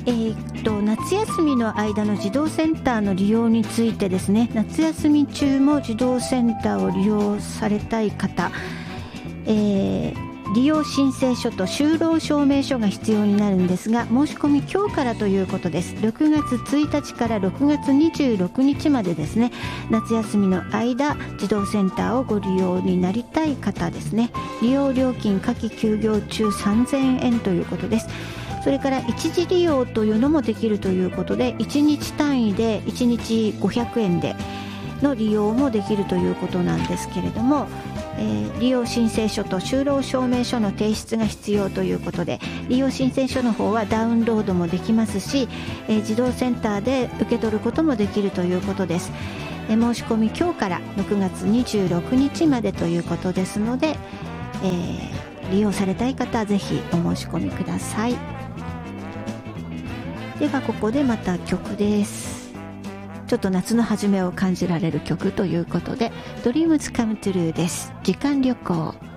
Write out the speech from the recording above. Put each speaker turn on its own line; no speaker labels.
夏休みの間の児童センターの利用についてですね、夏休み中も児童センターを利用されたい方、利用申請書と就労証明書が必要になるんですが、申し込み今日からということです。6月1日から6月26日までですね、夏休みの間児童センターをご利用になりたい方ですね。利用料金夏季休業中3000円ということです。それから一時利用というのもできるということで、1日単位で1日500円での利用もできるということなんですけれども、利用申請書と就労証明書の提出が必要ということで、利用申請書の方はダウンロードもできますし、児童センターで受け取ることもできるということです。申し込み今日から6月26日までということですので、利用されたい方はぜひお申し込みください。ではここでまた曲です。ちょっと夏の初めを感じられる曲ということで、 Dreams Come True です。時間旅行。